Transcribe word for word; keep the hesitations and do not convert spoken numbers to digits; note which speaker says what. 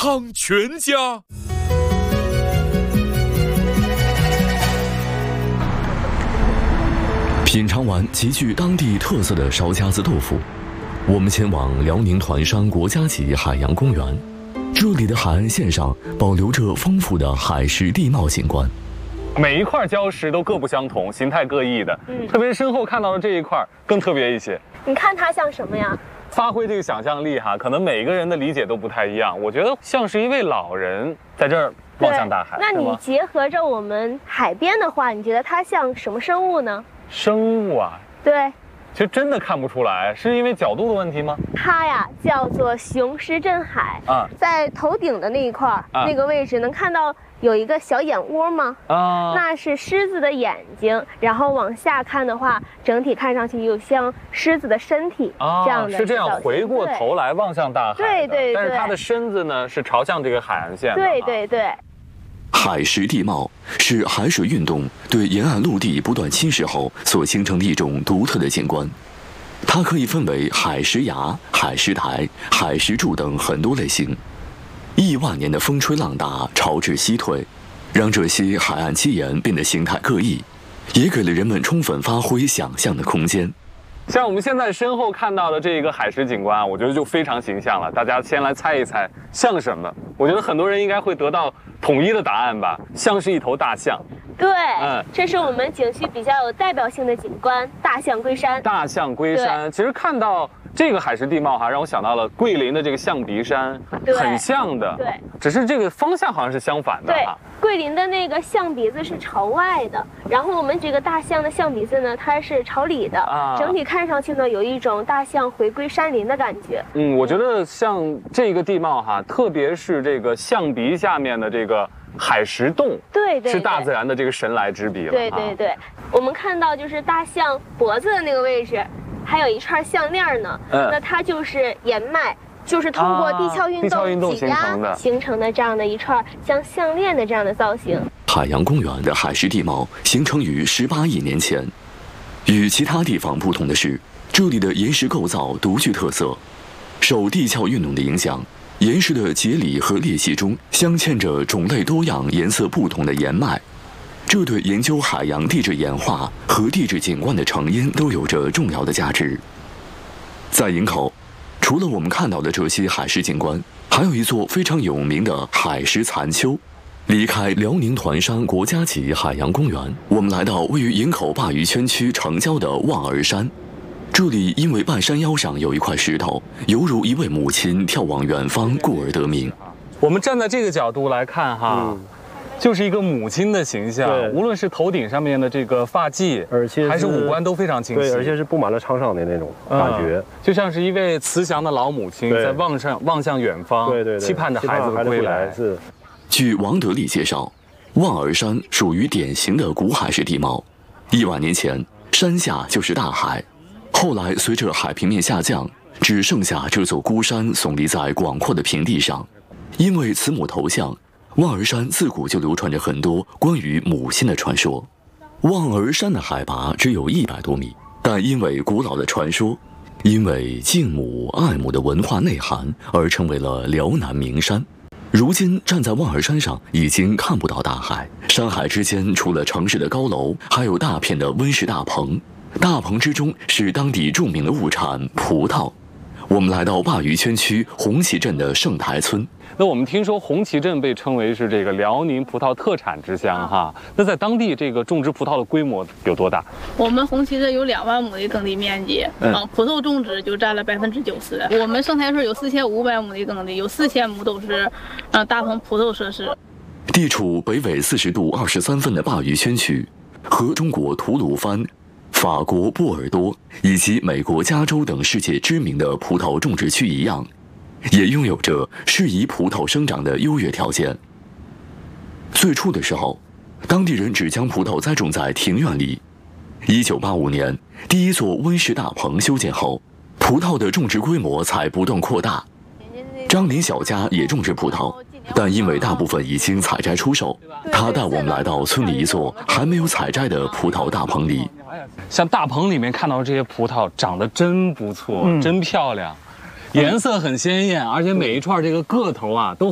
Speaker 1: 康全家。品尝完极具当地特色的烧夹子豆腐，我们前往辽宁团山国家级海洋公园。这里的海岸线上保留着丰富的海蚀地貌景观，
Speaker 2: 每一块礁石都各不相同，形态各异的。嗯，特别身后看到的这一块更特别一些。
Speaker 3: 你看它像什么呀？
Speaker 2: 发挥这个想象力哈，可能每个人的理解都不太一样。我觉得像是一位老人在这儿望向大海。
Speaker 3: 那你结合着我们海边的话，你觉得它像什么生物呢？
Speaker 2: 生物啊？
Speaker 3: 对。
Speaker 2: 其实真的看不出来，是因为角度的问题吗？
Speaker 3: 它呀叫做雄狮镇海啊，在头顶的那一块儿、啊、那个位置能看到有一个小眼窝吗？啊，那是狮子的眼睛，然后往下看的话，整体看上去有像狮子的身体、啊、这样的。
Speaker 2: 是这样，回过头来望向大海。
Speaker 3: 对对对。
Speaker 2: 但是它的身子呢是朝向这个海岸线的。
Speaker 3: 对对对。
Speaker 1: 海蚀地貌是海水运动对沿岸陆地不断侵蚀后所形成的一种独特的景观。它可以分为海蚀崖、海蚀台、海蚀柱等很多类型。亿万年的风吹浪打、潮至西退，让这些海岸基岩变得形态各异，也给了人们充分发挥想象的空间。
Speaker 2: 像我们现在身后看到的这个海蚀景观，我觉得就非常形象了。大家先来猜一猜像什么？我觉得很多人应该会得到统一的答案吧，像是一头大象。
Speaker 3: 对，嗯，这是我们景区比较有代表性的景观——大象龟山。大
Speaker 2: 象龟山，其实看到这个海蚀地貌哈，让我想到了桂林的这个象鼻山，很像的。对，只是这个方向好像是相反的哈。
Speaker 3: 对，桂林的那个象鼻子是朝外的，然后我们这个大象的象鼻子呢，它是朝里的，啊，整体看上去呢，有一种大象回归山林的感觉。
Speaker 2: 嗯，我觉得像这个地貌哈，特别是这个象鼻下面的这个海蚀洞，
Speaker 3: 对 对, 对，
Speaker 2: 是大自然的这个神来之笔了。
Speaker 3: 对对对，我们看到就是大象脖子的那个位置，还有一串项链呢，嗯，那它就是岩脉。就是通过地壳运动挤压形成的这样的一串像项链的这样的造型。
Speaker 1: 海洋公园的海蚀地貌形成于十八亿年前，与其他地方不同的是，这里的岩石构造独具特色。受地壳运动的影响，岩石的节理和裂隙中镶嵌着种类多样、颜色不同的岩脉，这对研究海洋地质演化和地质景观的成因都有着重要的价值。在营口，除了我们看到的这些海蚀景观，还有一座非常有名的海蚀残丘。离开辽宁团山国家级海洋公园，我们来到位于营口鲅鱼圈区城郊的望儿山。这里因为半山腰上有一块石头，犹如一位母亲眺望远方，故而得名。
Speaker 2: 我们站在这个角度来看哈，嗯，就是一个母亲的形象，无论是头顶上面的这个发髻，而且还是五官都非常清晰，
Speaker 4: 对，而且是布满了沧桑的那种感觉，
Speaker 2: 嗯，就像是一位慈祥的老母亲在望上望向远方，对对对，期盼着孩子的归来。是。
Speaker 1: 据王德利介绍，望儿山属于典型的古海蚀地貌。亿万年前，山下就是大海，后来随着海平面下降，只剩下这座孤山耸立在广阔的平地上。因为慈母头像，望儿山自古就流传着很多关于母亲的传说。望儿山的海拔只有一百多米，但因为古老的传说，因为敬母爱母的文化内涵，而成为了辽南名山。如今站在望儿山上，已经看不到大海，山海之间除了城市的高楼，还有大片的温室大棚，大棚之中是当地著名的物产葡萄。我们来到鲅鱼圈区红旗镇的盛台村。
Speaker 2: 那我们听说红旗镇被称为是这个辽宁葡萄特产之乡哈，那在当地这个种植葡萄的规模有多大？
Speaker 5: 我们红旗镇有两万亩的耕地面积，嗯，葡萄种植就占了百分之九十。我们盛台村有四千五百亩的耕地，有四千亩都是，呃，大棚葡萄设施。
Speaker 1: 地处北纬四十度二十三分的鲅鱼圈区，和中国吐鲁番、法国波尔多以及美国加州等世界知名的葡萄种植区一样，也拥有着适宜葡萄生长的优越条件。最初的时候，当地人只将葡萄栽种在庭院里。一九八五年，第一座温室大棚修建后，葡萄的种植规模才不断扩大。张林小家也种植葡萄，但因为大部分已经采摘出售，他带我们来到村里一座还没有采摘的葡萄大棚里。
Speaker 2: 像大棚里面看到这些葡萄长得真不错，嗯，真漂亮，颜色很鲜艳，而且每一串这个个头啊都